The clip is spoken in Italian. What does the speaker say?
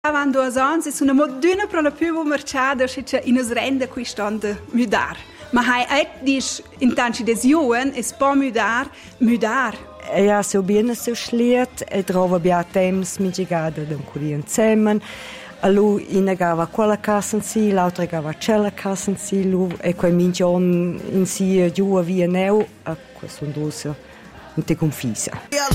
Avanti 2 anni e sono moduna per la più mercato che in us rende qui stand mudar. Ma hai dies in tanti des Joen es po mudar. Ja, so bene so schliert, trova bia temps mi gigada d'un curien zemen. Allu ina gava quella casa in si, l'altra gava quella casa in si, e quei mingion in si giù via neu, a questo ndosa, non te confisa.